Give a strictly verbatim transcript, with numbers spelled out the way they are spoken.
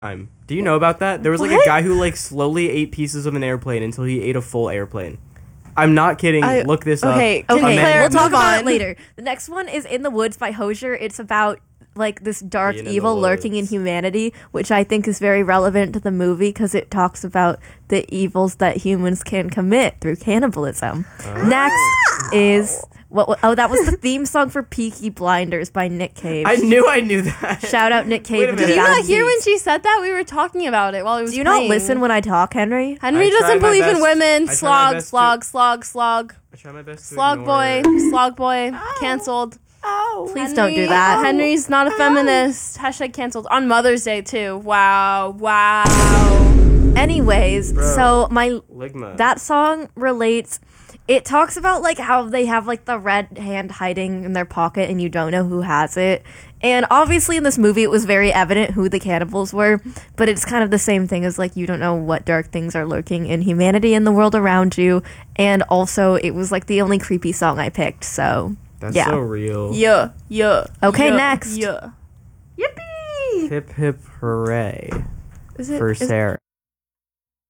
time. Do you know about that? There was like What? a guy who like slowly ate pieces of an airplane until he ate a full airplane. I'm not kidding. I- Look this okay, up. okay, A man- we'll talk Move about on. it later. The next one is In the Woods by Hosier. It's about like this dark Being in the evil lurking in woods. humanity, which I think is very relevant to the movie because it talks about the evils that humans can commit through cannibalism. Next is what? what- Oh, that was the theme song for Peaky Blinders by Nick Cave. I knew I knew that. Shout out Nick Cave. Wait a and minute. the Did you Bad not hear when Beats. she said that? We were talking about it while it was Do you not playing. listen when I talk, Henry? Henry I try doesn't my believe in best- women. I try my Slog, best to- slog, slog, slog. I try my best to Slog ignore boy, it. slog boy, cancelled. Oh, please don't do that. Henry's not a feminist. Hashtag cancelled. On Mother's Day, too. Wow. Wow. Anyways, Bro. so my Ligma. that song relates. It talks about like how they have like the red hand hiding in their pocket and you don't know who has it. And obviously in this movie it was very evident who the cannibals were, but it's kind of the same thing as like you don't know what dark things are lurking in humanity and the world around you. And also it was like the only creepy song I picked. So That's yeah. so real. Yeah. Yeah. Okay, yeah, next. Yeah. Yippee! Hip hip hooray Is it for is- Sarah.